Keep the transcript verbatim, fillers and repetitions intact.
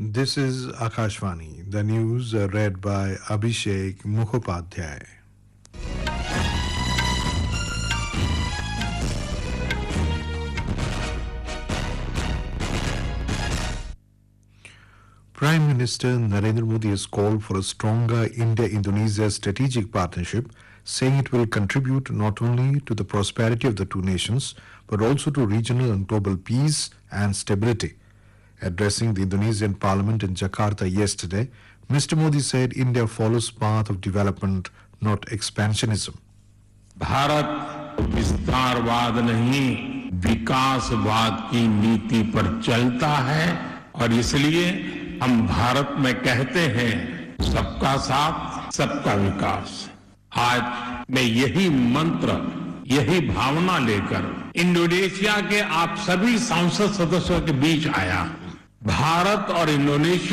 This is Akashvani, the news uh, read by Abhishek Mukhopadhyay. Prime Minister Narendra Modi has called for a stronger India-Indonesia strategic partnership, saying it will contribute not only to the prosperity of the two nations, but also to regional and global peace and stability. Addressing the Indonesian parliament in Jakarta yesterday, Mister Modi said India follows path of development, not expansionism. Bharat विस्तारवाद नहीं विकासवाद की नीति पर चलता है और इसलिए हम भारत में कहते हैं सबका साथ सबका विकास। आज मैं यही मंत्र यही भावना लेकर इंडोनेशिया के आप सभी सांसद सदस्यों के बीच आया। भारत और इंडोनेशिया